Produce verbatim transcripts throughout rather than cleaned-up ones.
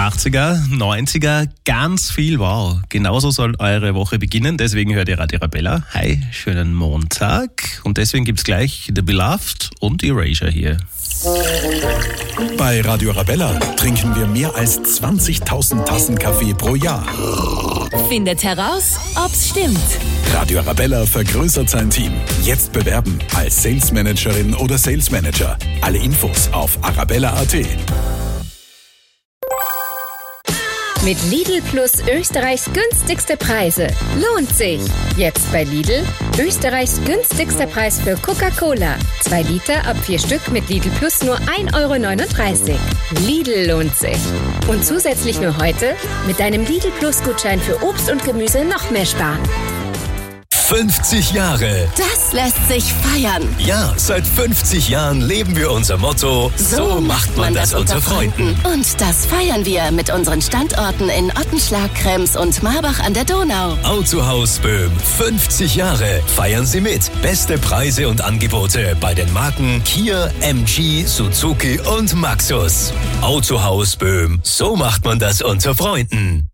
achtziger, neunziger, ganz viel Wow. Genauso soll eure Woche beginnen, deswegen hört ihr Radio Arabella. Hi, schönen Montag. Und deswegen gibt's gleich The Beloved und Erasure hier. Bei Radio Arabella trinken wir mehr als zwanzigtausend Tassen Kaffee pro Jahr. Findet heraus, ob's stimmt. Radio Arabella vergrößert sein Team. Jetzt bewerben als Sales Managerin oder Sales Manager. Alle Infos auf arabella punkt at. Mit Lidl Plus Österreichs günstigste Preise. Lohnt sich. Jetzt bei Lidl Österreichs günstigster Preis für Coca-Cola. Zwei Liter ab vier Stück mit Lidl Plus nur ein Euro neununddreißig. Lidl lohnt sich. Und zusätzlich nur heute mit deinem Lidl Plus Gutschein für Obst und Gemüse noch mehr sparen. fünfzig Jahre. Das lässt sich feiern. Ja, seit fünfzig Jahren leben wir unser Motto, so, so macht man das unter Freunden. Und das feiern wir mit unseren Standorten in Ottenschlag, Krems und Marbach an der Donau. Autohaus Böhm, fünfzig Jahre. Feiern Sie mit. Beste Preise und Angebote bei den Marken Kia, M G, Suzuki und Maxus. Autohaus Böhm, so macht man das unter Freunden.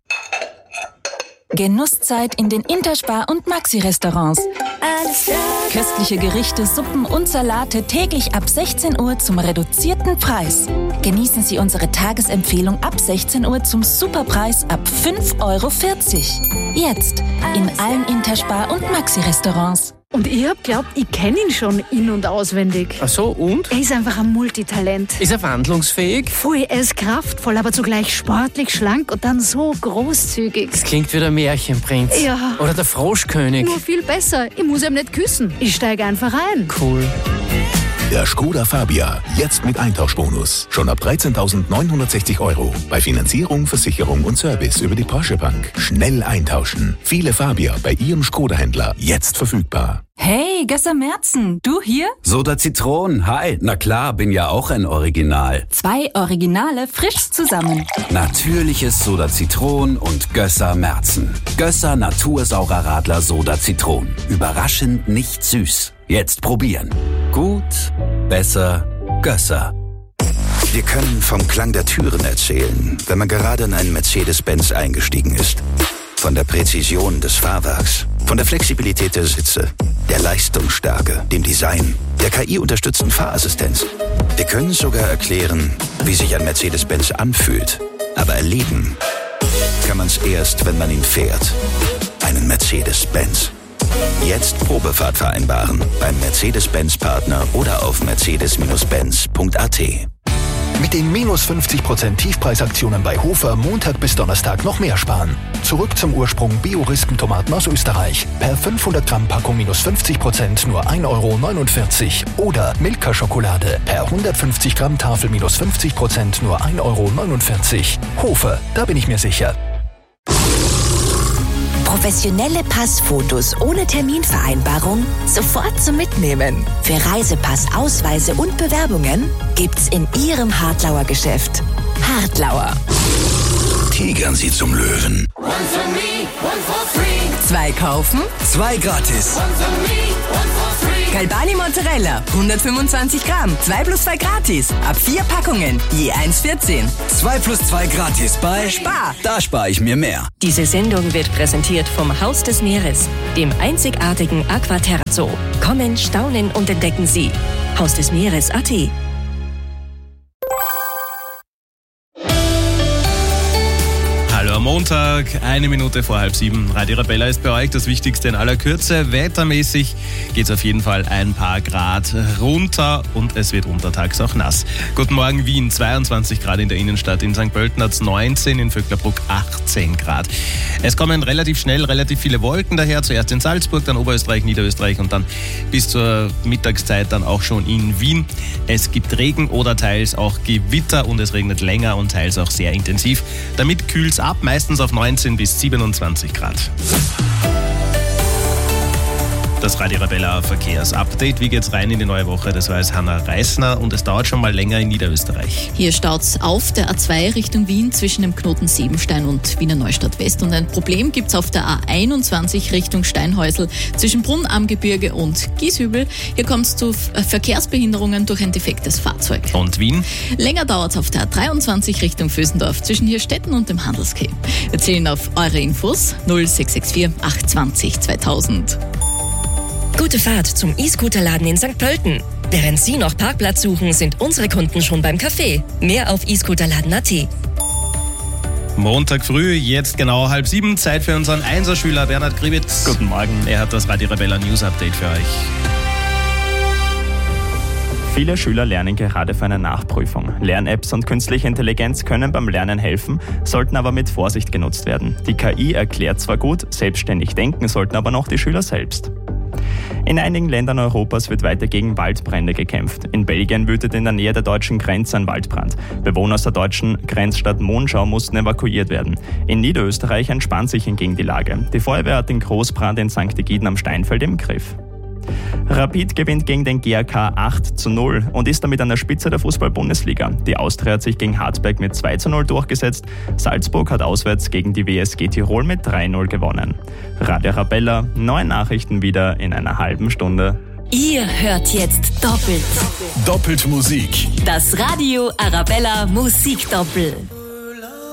Genusszeit in den Interspar- und Maxi-Restaurants. Köstliche Gerichte, Suppen und Salate täglich ab sechzehn Uhr zum reduzierten Preis. Genießen Sie unsere Tagesempfehlung ab sechzehn Uhr zum Superpreis ab fünf Euro vierzig. Jetzt in allen Interspar- und Maxi-Restaurants. Und ich hab glaubt, ich kenne ihn schon in- und auswendig. Ach so, und? Er ist einfach ein Multitalent. Ist er wandlungsfähig? Voll, er ist kraftvoll, aber zugleich sportlich, schlank und dann so großzügig. Das klingt wie der Märchenprinz. Ja. Oder der Froschkönig. Nur viel besser. Ich muss ihm nicht küssen. Ich steige einfach ein. Cool. Der Skoda Fabia, jetzt mit Eintauschbonus. Schon ab dreizehntausendneunhundertsechzig Euro. Bei Finanzierung, Versicherung und Service über die Porsche Bank. Schnell eintauschen. Viele Fabia bei Ihrem Skoda-Händler. Jetzt verfügbar. Hey, Gösser Merzen, du hier? Soda Zitron, hi. Na klar, bin ja auch ein Original. Zwei Originale frisch zusammen. Natürliches Soda Zitron und Gösser Merzen. Gösser Natursaurer Radler Soda Zitron. Überraschend nicht süß. Jetzt probieren. Gut, besser, Gösser. Wir können vom Klang der Türen erzählen, wenn man gerade in einen Mercedes-Benz eingestiegen ist. Von der Präzision des Fahrwerks, von der Flexibilität der Sitze, der Leistungsstärke, dem Design, der K I-unterstützten Fahrassistenz. Wir können sogar erklären, wie sich ein Mercedes-Benz anfühlt. Aber erleben kann man es erst, wenn man ihn fährt. Einen Mercedes-Benz. Jetzt Probefahrt vereinbaren beim Mercedes-Benz-Partner oder auf mercedes Benz punkt at. Mit den minus fünfzig Prozent Tiefpreisaktionen bei Hofer Montag bis Donnerstag noch mehr sparen. Zurück zum Ursprung Bio-Rispentomaten aus Österreich. Per fünfhundert Gramm Packung minus fünfzig Prozent nur ein Euro neunundvierzig. Oder Milka-Schokolade per hundertfünfzig Gramm Tafel minus fünfzig Prozent nur ein Euro neunundvierzig. Hofer, da bin ich mir sicher. Professionelle Passfotos ohne Terminvereinbarung sofort zum Mitnehmen. Für Reisepass, Ausweise und Bewerbungen gibt's in Ihrem Hartlauer Geschäft. Hartlauer. Tigern Sie zum Löwen. Zwei kaufen, Zwei gratis. Galbani Mozzarella, hundertfünfundzwanzig Gramm, zwei plus zwei gratis, ab vier Packungen, je eins vierzehn. Zwei plus zwei gratis bei Spar! Da spare ich mir mehr. Diese Sendung wird präsentiert vom Haus des Meeres, dem einzigartigen Aquaterra Zoo. Kommen, staunen und entdecken Sie. Haus des Meeres punkt at. Hallo am Montag, eine Minute vor halb sieben. Radio Arabella ist bei euch das Wichtigste in aller Kürze. Wettermäßig geht es auf jeden Fall ein paar Grad runter und es wird untertags auch nass. Guten Morgen Wien, zweiundzwanzig Grad in der Innenstadt. In Sankt Pölten hat es neunzehn, in Vöcklerbruck achtzehn Grad. Es kommen relativ schnell relativ viele Wolken daher. Zuerst in Salzburg, dann Oberösterreich, Niederösterreich und dann bis zur Mittagszeit dann auch schon in Wien. Es gibt Regen oder teils auch Gewitter und es regnet länger und teils auch sehr intensiv. Damit kühlt es ab, meistens auf neunzehn bis siebenundzwanzig Grad. Das Radio Arabella Verkehrsupdate. Wie geht's rein in die neue Woche? Das weiß Hanna Reisner und es dauert schon mal länger in Niederösterreich. Hier staut's auf der A zwei Richtung Wien zwischen dem Knoten Siebenstein und Wiener Neustadt West. Und ein Problem gibt's auf der A einundzwanzig Richtung Steinhäusl zwischen Brunn am Gebirge und Gieshübel. Hier kommt's zu Verkehrsbehinderungen durch ein defektes Fahrzeug. Und Wien? Länger dauert's auf der A dreiundzwanzig Richtung Vösendorf zwischen Hirstetten und dem Handelsquai. Wir zählen auf eure Infos null sechs sechs vier acht zwanzig zweitausend. Gute Fahrt zum E-Scooter-Laden in Sankt Pölten. Während Sie noch Parkplatz suchen, sind unsere Kunden schon beim Café. Mehr auf e scooterladen punkt a t. Montag früh, jetzt genau halb sieben, Zeit für unseren Einserschüler Bernhard Gribitz. Guten Morgen. Er hat das Radio Arabella News Update für euch. Viele Schüler lernen gerade für eine Nachprüfung. Lern-Apps und künstliche Intelligenz können beim Lernen helfen, sollten aber mit Vorsicht genutzt werden. Die K I erklärt zwar gut, selbstständig denken sollten aber noch die Schüler selbst. In einigen Ländern Europas wird weiter gegen Waldbrände gekämpft. In Belgien wütet in der Nähe der deutschen Grenze ein Waldbrand. Bewohner aus der deutschen Grenzstadt Monschau mussten evakuiert werden. In Niederösterreich entspannt sich hingegen die Lage. Die Feuerwehr hat den Großbrand in Sankt Egiden am Steinfeld im Griff. Rapid gewinnt gegen den G A K acht zu null und ist damit an der Spitze der Fußball-Bundesliga. Die Austria hat sich gegen Hartberg mit zwei zu null durchgesetzt. Salzburg hat auswärts gegen die W S G Tirol mit drei null gewonnen. Radio Arabella, neue Nachrichten wieder in einer halben Stunde. Ihr hört jetzt doppelt. Doppelt Musik. Das Radio Arabella Musikdoppel.